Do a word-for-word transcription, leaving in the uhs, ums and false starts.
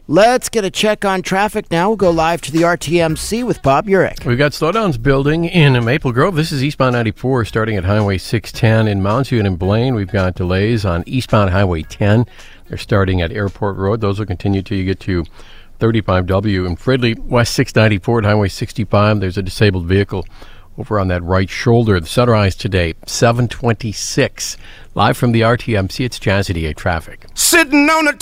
Let's get a check on traffic now. We'll go live to the R T M C with Bob Urich. We've got slowdowns building in Maple Grove. This is eastbound ninety-four starting at Highway six ten. In Mounds View and in Blaine, we've got delays on eastbound Highway ten. They're starting at Airport Road. Those will continue till you get to thirty-five W. In Fridley, West six ninety-four at Highway sixty-five, there's a disabled vehicle over on that right shoulder. The sunrise today, seven twenty-six. Live from the R T M C, it's Chazzy D A Traffic. Sitting on a